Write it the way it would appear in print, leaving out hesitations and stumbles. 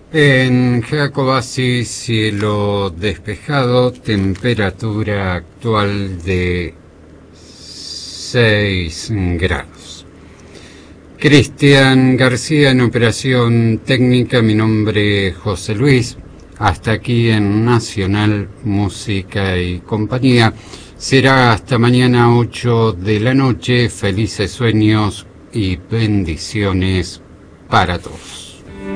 En Jacobasi, cielo despejado, temperatura actual de 6 grados. Cristian García en operación técnica, mi nombre es José Luis. Hasta aquí en Nacional Música y Compañía. Será hasta mañana 8 de la noche. Felices sueños y bendiciones para todos.